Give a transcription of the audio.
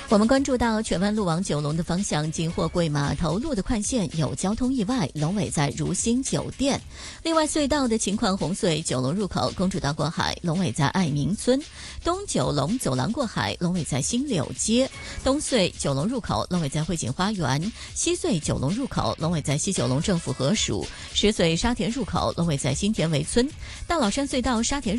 我们关注到荃湾路往九龙的方向，经货柜码头路的快线有交通意外，龙尾在如新酒店。另外隧道的情况，红隧九龙入口公主道过海，龙尾在爱民村；东九龙走廊过海，龙尾在新柳街；东隧九龙入口，龙尾在汇景花园；西隧九龙入口，龙尾在西九龙政府合署；石隧沙田入口，龙尾在新田围村；大老山隧道沙田